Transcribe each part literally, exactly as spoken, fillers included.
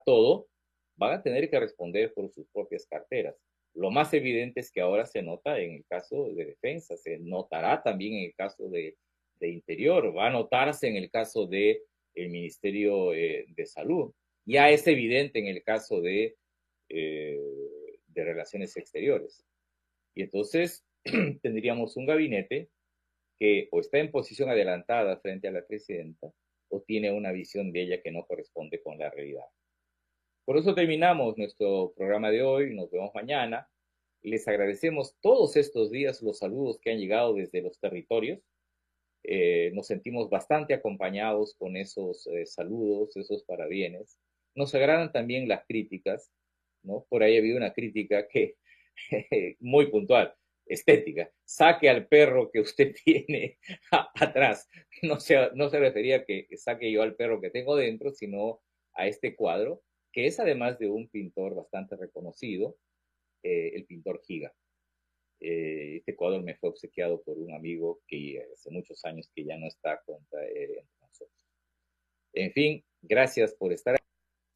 todo, van a tener que responder por sus propias carteras. Lo más evidente es que ahora se nota en el caso de defensa, se notará también en el caso de, de interior, va a notarse en el caso de el Ministerio eh, de Salud. Ya es evidente en el caso de, eh, de Relaciones Exteriores. Y entonces tendríamos un gabinete que o está en posición adelantada frente a la presidenta o tiene una visión de ella que no corresponde con la realidad. Por eso terminamos nuestro programa de hoy, nos vemos mañana. Les agradecemos todos estos días los saludos que han llegado desde los territorios. Eh, nos sentimos bastante acompañados con esos eh, saludos, esos parabienes. Nos agradan también las críticas, ¿no? Por ahí había una crítica que muy puntual, estética. Saque al perro que usted tiene atrás. No se, no se refería a que saque yo al perro que tengo dentro, sino a este cuadro, que es además de un pintor bastante reconocido, eh, el pintor Giga. Eh, este cuadro me fue obsequiado por un amigo que hace muchos años que ya no está contra, eh, entre nosotros. En fin, gracias por estar aquí.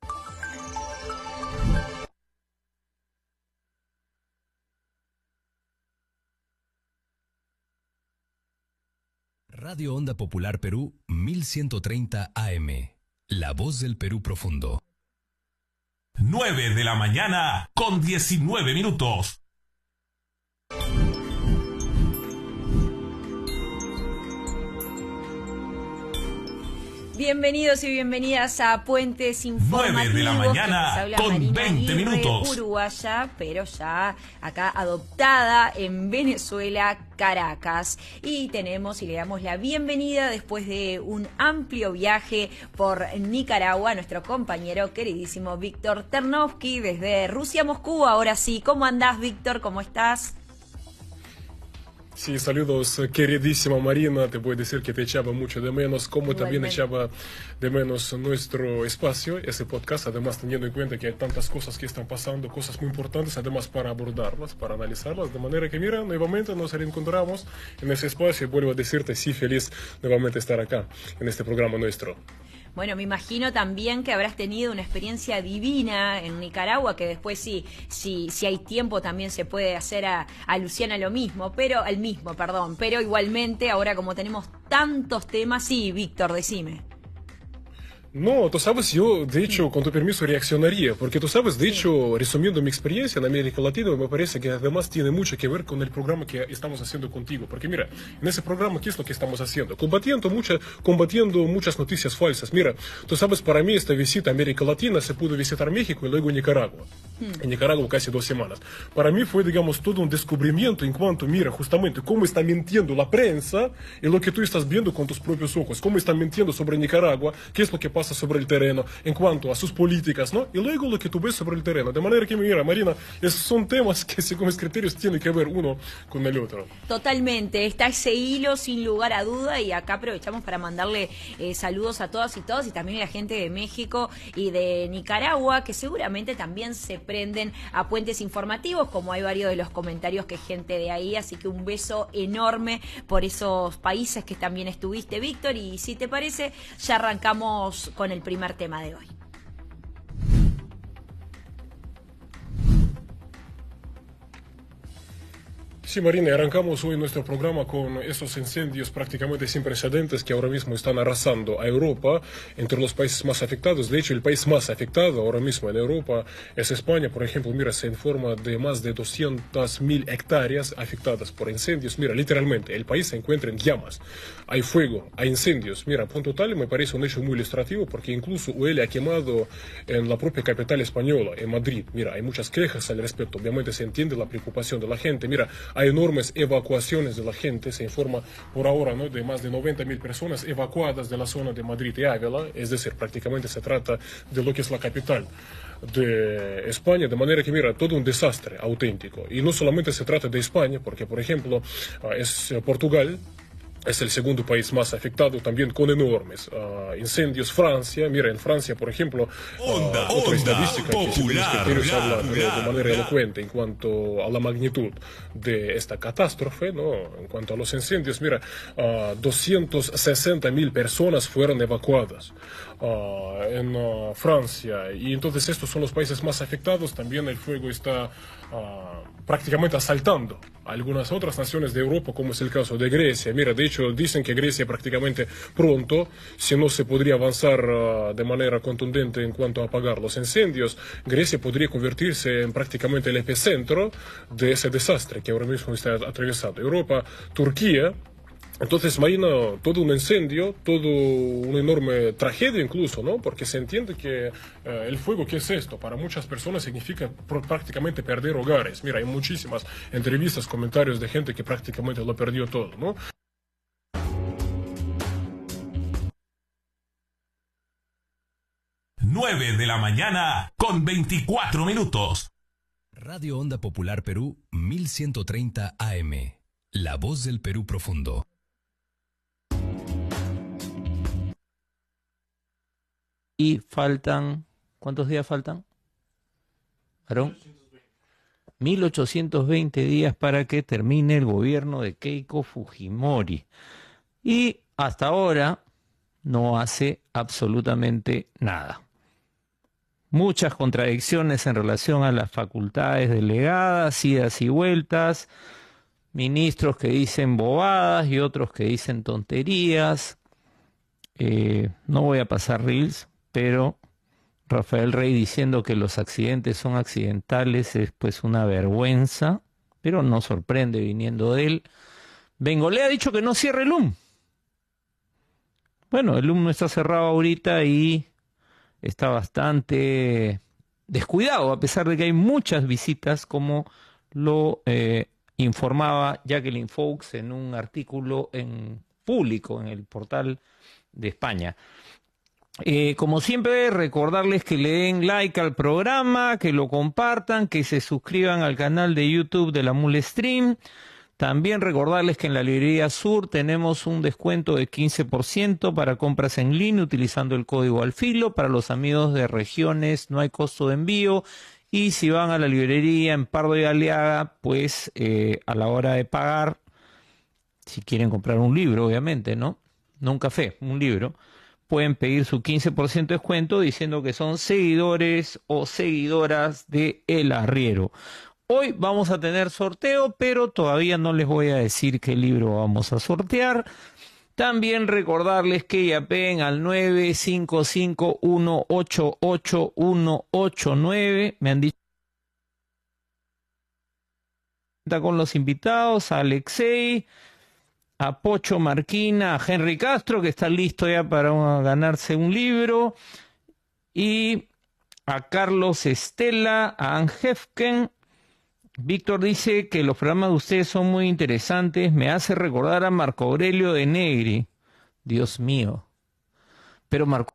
Radio Onda Popular Perú mil ciento treinta A M. La voz del Perú profundo. nueve de la mañana con diecinueve minutos. Bienvenidos y bienvenidas a Puentes Informativos. nueve de la mañana con Marina veinte Aguirre, minutos. Uruguaya, pero ya acá adoptada en Venezuela, Caracas. Y tenemos y le damos la bienvenida después de un amplio viaje por Nicaragua a nuestro compañero queridísimo Víctor Ternovsky desde Rusia, Moscú. Ahora sí, ¿cómo andás, Víctor? ¿Cómo estás? Sí, saludos, queridísima Marina, te voy a decir que te echaba mucho de menos, como Igualmente. También echaba de menos nuestro espacio, ese podcast, además teniendo en cuenta que hay tantas cosas que están pasando, cosas muy importantes, además para abordarlas, para analizarlas, de manera que mira, nuevamente nos reencontramos en ese espacio y vuelvo a decirte, sí, feliz nuevamente estar acá, en este programa nuestro. Bueno, me imagino también que habrás tenido una experiencia divina en Nicaragua, que después sí, sí, si hay tiempo también se puede hacer a, a Luciana lo mismo, pero al mismo, perdón, pero igualmente ahora como tenemos tantos temas, sí, Víctor, decime. No, tú sabes, yo de hecho, con tu permiso, reaccionaría, porque tú sabes, de hecho, resumiendo mi experiencia en América Latina, me parece que además tiene mucho que ver con el programa que estamos haciendo contigo, porque mira, en ese programa, ¿qué es lo que estamos haciendo? Combatiendo, mucha, combatiendo muchas noticias falsas. Mira, tú sabes, para mí esta visita a América Latina se pudo visitar México y luego Nicaragua. Hmm. En Nicaragua casi dos semanas. Para mí fue, digamos, todo un descubrimiento en cuanto, mira, justamente, cómo está mintiendo la prensa y lo que tú estás viendo con tus propios ojos, cómo están mintiendo sobre Nicaragua, qué es lo que pasa sobre el terreno, en cuanto a sus políticas, ¿no? Y luego lo que tú ves sobre el terreno. De manera que, mira, Marina, esos son temas que según mis criterios tienen que ver uno con el otro. Totalmente, está ese hilo sin lugar a duda y acá aprovechamos para mandarle eh, saludos a todas y todos y también a la gente de México y de Nicaragua que seguramente también se prenden a puentes informativos, como hay varios de los comentarios que gente de ahí, así que un beso enorme por esos países que también estuviste, Víctor, y si te parece, ya arrancamos con el primer tema de hoy. Sí, Marina, arrancamos hoy nuestro programa con esos incendios prácticamente sin precedentes que ahora mismo están arrasando a Europa, entre los países más afectados. De hecho, el país más afectado ahora mismo en Europa es España. Por ejemplo, mira, se informa de más de doscientas mil hectáreas afectadas por incendios. Mira, literalmente, el país se encuentra en llamas. Hay fuego, hay incendios. Mira, punto tal, me parece un hecho muy ilustrativo porque incluso huele a quemado en la propia capital española, en Madrid. Mira, hay muchas quejas al respecto. Obviamente se entiende la preocupación de la gente. Mira, hay enormes evacuaciones de la gente, se informa por ahora, ¿no?, de más de noventa mil personas evacuadas de la zona de Madrid y Ávila, es decir, prácticamente se trata de lo que es la capital de España, de manera que mira, todo un desastre auténtico. Y no solamente se trata de España, porque por ejemplo es Portugal. Es el segundo país más afectado, también con enormes uh, incendios. Francia, mira, en Francia, por ejemplo, onda, uh, otra onda, estadística popular, que según los criterios ra, habla ra, de manera ra. elocuente en cuanto a la magnitud de esta catástrofe, ¿no? En cuanto a los incendios, mira, uh, doscientas sesenta mil personas fueron evacuadas. uh, en uh, Francia. Y entonces estos son los países más afectados. También el fuego está uh, prácticamente asaltando a algunas otras naciones de Europa, como es el caso de Grecia. Mira, de hecho dicen que Grecia prácticamente pronto, si no se podría avanzar uh, de manera contundente en cuanto a apagar los incendios, Grecia podría convertirse en prácticamente el epicentro de ese desastre que ahora mismo está atravesando Europa, Turquía. Entonces, imagina todo un incendio, todo una enorme tragedia incluso, ¿no? Porque se entiende que eh, el fuego, ¿qué es esto? Para muchas personas significa prácticamente perder hogares. Mira, hay muchísimas entrevistas, comentarios de gente que prácticamente lo perdió todo, ¿no? nueve de la mañana con veinticuatro minutos. Radio Onda Popular Perú mil ciento treinta A M. La voz del Perú profundo. Y faltan, ¿cuántos días faltan? ¿Varón? mil ochocientos veinte días para que termine el gobierno de Keiko Fujimori. Y hasta ahora no hace absolutamente nada. Muchas contradicciones en relación a las facultades delegadas, idas y vueltas, ministros que dicen bobadas y otros que dicen tonterías. Eh, no voy a pasar reels, pero Rafael Rey diciendo que los accidentes son accidentales es pues una vergüenza, pero no sorprende viniendo de él. Bengolé ha dicho que no cierre el U M. Bueno, el U M no está cerrado ahorita y está bastante descuidado, a pesar de que hay muchas visitas, como lo eh, informaba Jacqueline Fox en un artículo en público en el portal de España. Eh, como siempre, recordarles que le den like al programa, que lo compartan, que se suscriban al canal de YouTube de la Mule Stream. También recordarles que en la Librería Sur tenemos un descuento de quince por ciento para compras en línea utilizando el código Alfilo. Para los amigos de regiones no hay costo de envío. Y si van a la librería en Pardo y Aliaga, pues eh, a la hora de pagar, si quieren comprar un libro, obviamente, ¿no? No un café, un libro, pueden pedir su quince por ciento de descuento diciendo que son seguidores o seguidoras de El Arriero. Hoy vamos a tener sorteo, pero todavía no les voy a decir qué libro vamos a sortear. También recordarles que yapeen al nueve cinco cinco uno ocho ocho uno ocho nueve. Me han dicho con los invitados, a Alexei, a Pocho Marquina, a Henry Castro, que está listo ya para ganarse un libro, y a Carlos Estela, a Angefken. Víctor dice que los programas de ustedes son muy interesantes, me hace recordar a Marco Aurelio de Negri. Dios mío. Pero Marco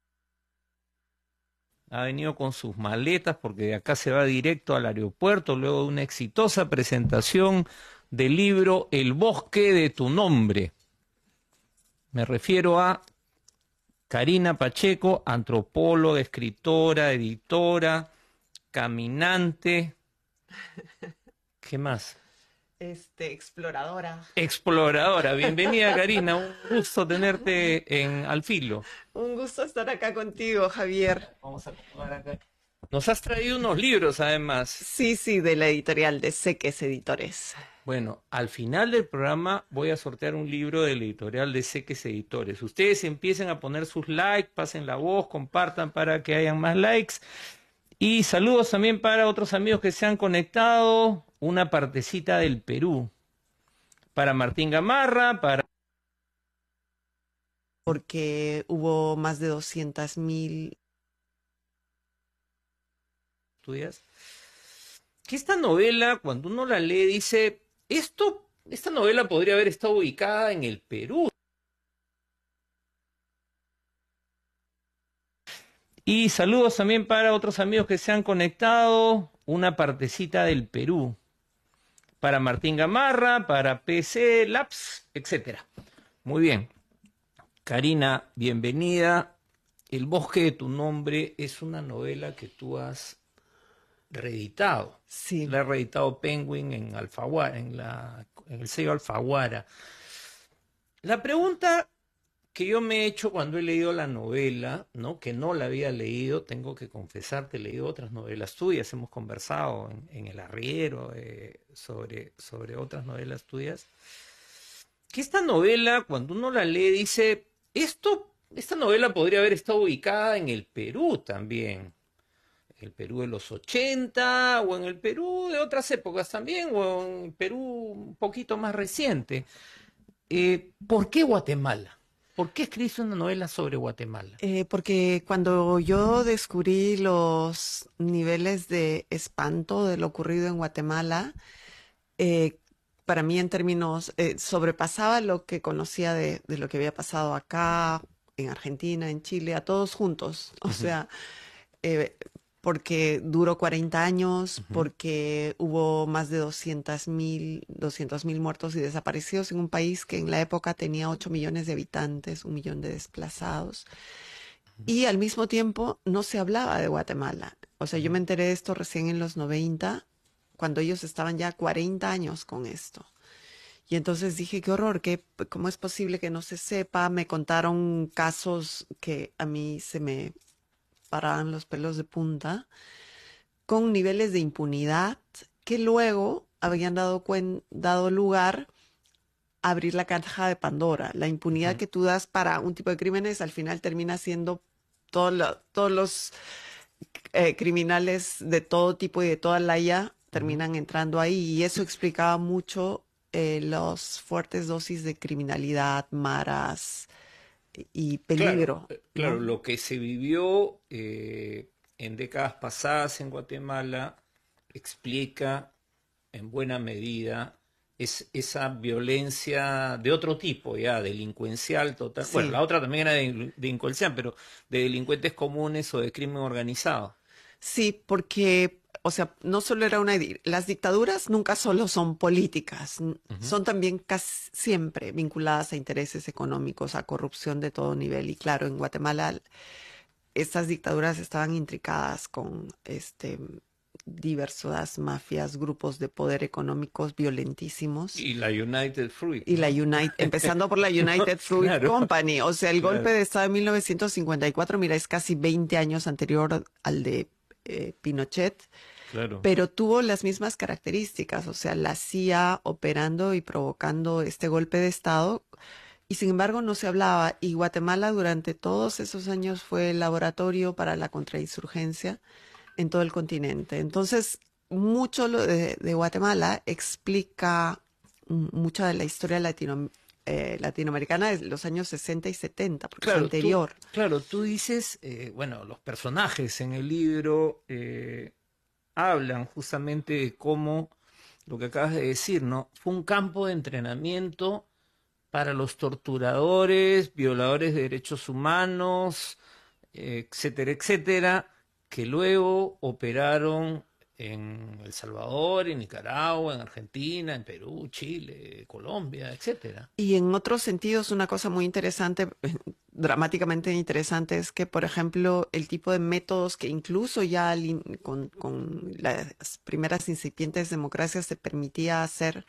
ha venido con sus maletas porque de acá se va directo al aeropuerto luego de una exitosa presentación del libro El bosque de tu nombre. Me refiero a Karina Pacheco, antropóloga, escritora, editora, caminante. ¿Qué más? Este, exploradora. Exploradora. Bienvenida, Karina. Un gusto tenerte en Alfilo. Un gusto estar acá contigo, Javier. Vamos a acomodar acá. Nos has traído unos libros, además. Sí, sí, de la editorial de Seques Editores. Bueno, al final del programa voy a sortear un libro de la editorial de Seques Editores. Ustedes empiecen a poner sus likes, pasen la voz, compartan para que hayan más likes. Y saludos también para otros amigos que se han conectado. Una partecita del Perú. Para Martín Gamarra, para... Porque hubo más de doscientas mil... ¿Estudias? Que esta novela, cuando uno la lee, dice... Esto, esta novela podría haber estado ubicada en el Perú. Y saludos también para otros amigos que se han conectado. Una partecita del Perú. Para Martín Gamarra, para P C Labs, etcétera. Muy bien. Karina, bienvenida. El bosque de tu nombre es una novela que tú has reeditado. Sí. La ha reeditado Penguin en Alfaguara, en, la, en el sello Alfaguara. La pregunta que yo me he hecho cuando he leído la novela, ¿no? Que no la había leído, tengo que confesarte, he leído otras novelas tuyas, hemos conversado en, en El Arriero eh, sobre, sobre otras novelas tuyas, que esta novela, cuando uno la lee, dice, esto, esta novela podría haber estado ubicada en el Perú también, el Perú de los ochenta, o en el Perú de otras épocas también, o en el Perú un poquito más reciente. Eh, ¿por qué Guatemala? ¿Por qué escribiste una novela sobre Guatemala? Eh, porque cuando yo descubrí los niveles de espanto de lo ocurrido en Guatemala, eh, para mí en términos, eh, sobrepasaba lo que conocía de, de lo que había pasado acá, en Argentina, en Chile, a todos juntos. O Uh-huh. sea, eh, porque duró cuarenta años, Uh-huh. porque hubo más de doscientos mil muertos y desaparecidos en un país que en la época tenía ocho millones de habitantes, un millón de desplazados. Y al mismo tiempo no se hablaba de Guatemala. O sea, yo me enteré de esto recién en los noventa, cuando ellos estaban ya cuarenta años con esto. Y entonces dije, qué horror, ¿qué, ¿cómo es posible que no se sepa? Me contaron casos que a mí se me paraban los pelos de punta, con niveles de impunidad que luego habían dado, cuen- dado lugar a abrir la caja de Pandora. La impunidad Ujú. que tú das para un tipo de crímenes al final termina siendo todo lo- todos los eh, criminales de todo tipo y de toda la ya terminan entrando ahí, y eso explicaba mucho eh, los fuertes dosis de criminalidad, maras y peligro. Claro, eh, claro, ¿no? lo que se vivió eh, en décadas pasadas en Guatemala explica en buena medida es, esa violencia de otro tipo, ya, delincuencial total. Bueno, Sí. la otra también era de delincuencial, pero de delincuentes comunes o de crimen organizado. Sí, porque, o sea, no solo era una... di- Las dictaduras nunca solo son políticas, n- Ujú. son también casi siempre vinculadas a intereses económicos, a corrupción de todo nivel. Y claro, en Guatemala estas dictaduras estaban intricadas con este, diversas mafias, grupos de poder económicos violentísimos. Y la United Fruit, Y la ¿no? United, empezando por la United Fruit Claro. Company. O sea, el Claro. golpe de Estado de mil novecientos cincuenta y cuatro, mira, es casi veinte años anterior al de eh, Pinochet, Claro. pero tuvo las mismas características. O sea, la C I A operando y provocando este golpe de Estado, y sin embargo no se hablaba. Y Guatemala durante todos esos años fue el laboratorio para la contrainsurgencia en todo el continente. Entonces, mucho lo de, de Guatemala explica mm, mucha de la historia latino, eh, latinoamericana de los años sesenta y setenta, porque es Claro, anterior. Tú, claro, tú dices, eh, bueno, los personajes en el libro eh, hablan justamente de cómo, lo que acabas de decir, ¿no? Fue un campo de entrenamiento para los torturadores, violadores de derechos humanos, eh, etcétera, etcétera, que luego operaron en El Salvador, en Nicaragua, en Argentina, en Perú, Chile, Colombia, etcétera. Y en otros sentidos, una cosa muy interesante, dramáticamente interesante, es que, por ejemplo, el tipo de métodos que incluso ya al in- con, con las primeras incipientes democracias se permitía hacer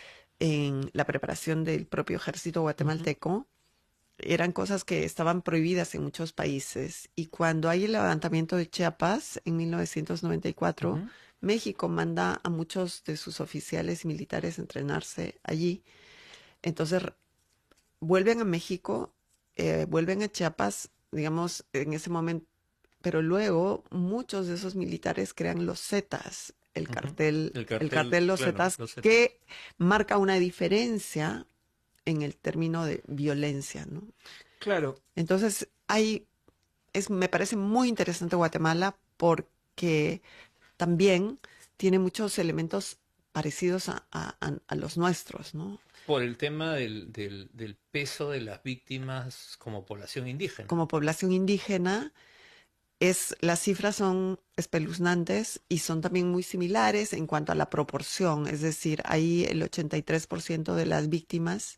en la preparación del propio ejército guatemalteco, eran cosas que estaban prohibidas en muchos países. Y cuando hay el levantamiento de Chiapas en mil novecientos noventa y cuatro, Ujú. México manda a muchos de sus oficiales y militares a entrenarse allí. Entonces vuelven a México, eh, vuelven a Chiapas, digamos, en ese momento, pero luego muchos de esos militares crean los Zetas, el Ujú. cartel, El el cartel, cartel Los claro, Zetas, los Zetas. que marca una diferencia en el término de violencia, ¿no? Claro, Entonces, hay, es, me parece muy interesante Guatemala porque también tiene muchos elementos parecidos a, a- a- a los nuestros, ¿no? por el tema del, del, del peso de las víctimas como población indígena. Como población indígena, es, las cifras son espeluznantes y son también muy similares en cuanto a la proporción. Es decir, ahí el ochenta y tres por ciento de las víctimas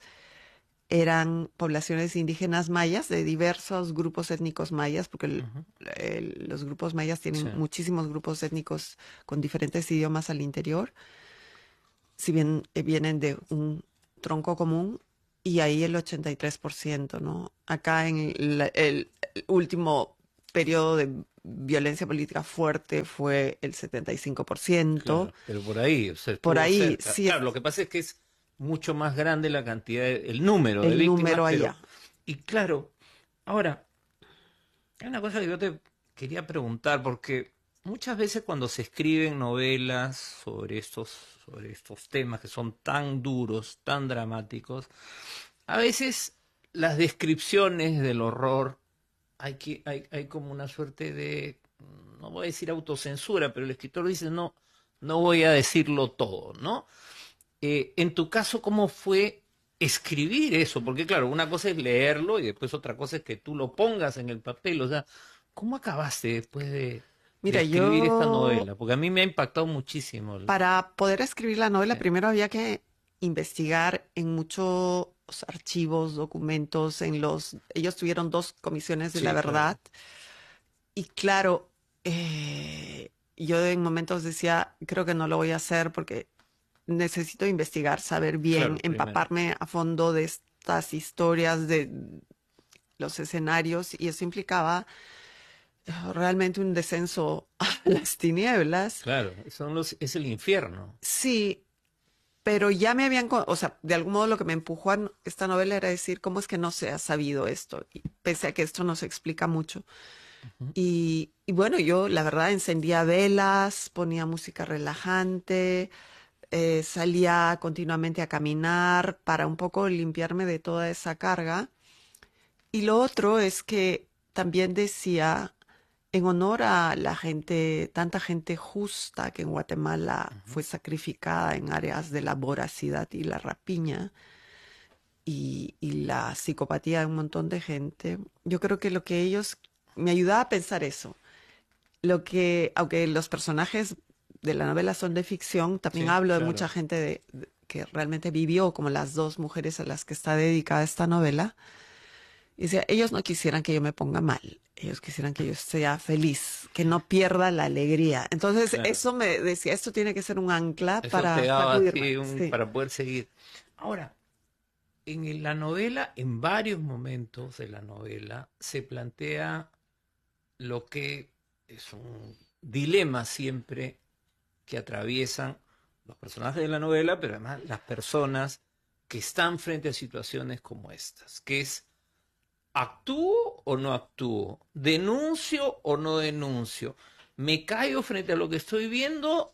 eran poblaciones indígenas mayas, de diversos grupos étnicos mayas, porque el- Ujú. el- los grupos mayas tienen Sí. muchísimos grupos étnicos con diferentes idiomas al interior. Si bien eh, vienen de un tronco común, y ahí el ochenta y tres por ciento, ¿no? Acá en el, el último periodo de violencia política fuerte fue el setenta y cinco por ciento. Claro, pero por ahí, o sea, Por estuvo ahí, cerca. sí. Claro, lo que pasa es que es mucho más grande la cantidad, de- el número de El víctimas. número pero- allá. y claro, ahora, hay una cosa que yo te quería preguntar, porque muchas veces cuando se escriben novelas sobre estos, sobre estos temas que son tan duros, tan dramáticos, a veces las descripciones del horror, hay que, hay, hay como una suerte de, no voy a decir autocensura, pero el escritor dice, no, no voy a decirlo todo, ¿no? Eh, en tu caso, ¿cómo fue escribir eso? Porque claro, una cosa es leerlo y después otra cosa es que tú lo pongas en el papel. O sea, ¿cómo acabaste después de, de Mira, escribir esta yo, novela? Porque a mí me ha impactado muchísimo. el- para poder escribir la novela, Sí. primero había que investigar en muchos archivos, documentos, en los... Ellos tuvieron dos comisiones de Sí, la claro. verdad. Y claro, eh, yo en momentos decía, creo que no lo voy a hacer porque necesito investigar, saber bien, Claro, primero. empaparme a fondo de estas historias, de los escenarios, y eso implicaba eh, realmente un descenso a las tinieblas. Claro, son los, es el infierno. Sí, pero ya me habían, co- o sea, de algún modo lo que me empujó a n- esta novela era decir, ¿cómo es que no se ha sabido esto? Y pese a que esto no se explica mucho. Y, y bueno, yo la verdad encendía velas, ponía música relajante, eh, salía continuamente a caminar para un poco limpiarme de toda esa carga. Y lo otro es que también decía, en honor a la gente, tanta gente justa que en Guatemala fue sacrificada en áreas de la voracidad y la rapiña y, y la psicopatía de un montón de gente, yo creo que lo que ellos me ayudaba a pensar eso. Lo que, aunque los personajes de la novela son de ficción, también Sí, hablo de claro. mucha gente de- de- que realmente vivió, como las dos mujeres a las que está dedicada esta novela. Y decía, ellos no quisieran que yo me ponga mal, ellos quisieran que yo sea feliz, que no pierda la alegría. Entonces, Claro. eso me decía, esto tiene que ser un ancla Eso para te daba así sacudirme. un- Sí. para poder seguir. Ahora, en el- la novela, en varios momentos de la novela, se plantea lo que es un dilema siempre que atraviesan los personajes de la novela, pero además las personas que están frente a situaciones como estas, que es ¿actúo o no actúo? ¿Denuncio o no denuncio? ¿Me caigo frente a lo que estoy viendo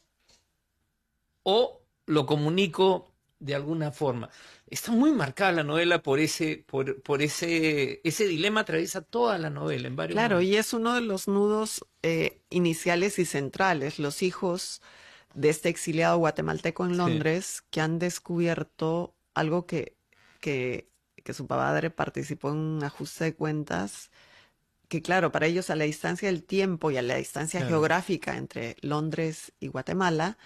o lo comunico de alguna forma? Está muy marcada la novela por ese, por, por ese, ese dilema atraviesa toda la novela en varios Claro, momentos. y es uno de los nudos eh, iniciales y centrales, los hijos de este exiliado guatemalteco en Sí. Londres que han descubierto algo que, que, que su padre participó en un ajuste de cuentas, que claro, para ellos a la distancia del tiempo y a la distancia Claro. geográfica entre Londres y Guatemala,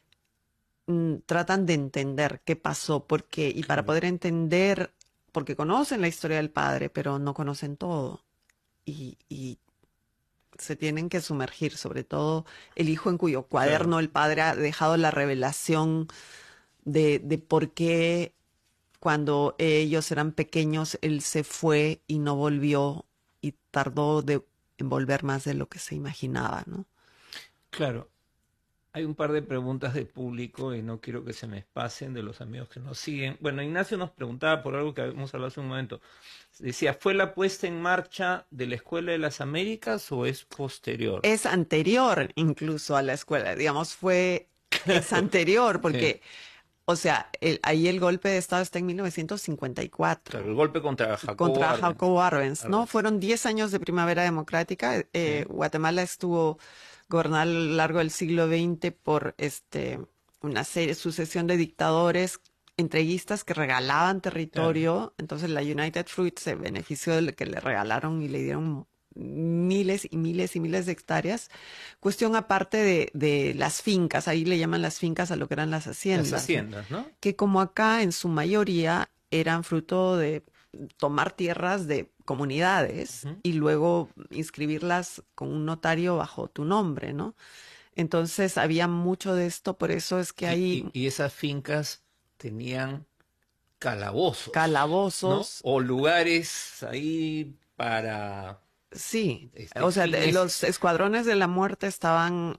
mm, tratan de entender qué pasó, por qué, y para Claro. poder entender, porque conocen la historia del padre, pero no conocen todo. Y, y se tienen que sumergir, sobre todo el hijo en cuyo cuaderno el padre ha dejado la revelación de, de por qué cuando ellos eran pequeños él se fue y no volvió y tardó de, en volver más de lo que se imaginaba, ¿no? Claro, hay un par de preguntas de público y no quiero que se me pasen de los amigos que nos siguen. Bueno, Ignacio nos preguntaba por algo que habíamos hablado hace un momento. Decía, ¿fue la puesta en marcha de la Escuela de las Américas o es posterior? Es anterior incluso a la escuela, digamos, fue, es anterior, porque, o sea, el- ahí el golpe de Estado está en mil novecientos cincuenta y cuatro. Claro, el golpe contra Jacobo Contra Arbenz. Jacobo Arbenz, ¿no? Arbenz. Fueron diez años de primavera democrática. Eh, Sí. Guatemala estuvo gobernada a lo largo del siglo veinte por este, una serie, sucesión de dictadores entreguistas que regalaban territorio. Entonces la United Fruit se benefició de lo que le regalaron y le dieron miles y miles y miles de hectáreas. Cuestión aparte de, de las fincas, ahí le llaman las fincas a lo que eran las haciendas. Las ¿no? haciendas, ¿no? Que como acá en su mayoría eran fruto de tomar tierras de comunidades Ujú. y luego inscribirlas con un notario bajo tu nombre, ¿no? Entonces había mucho de esto, por eso es que Y- ahí y, y esas fincas tenían calabozos. calabozos. ¿No? O lugares ahí para... Sí, Este, o sea, fines- los escuadrones de la muerte estaban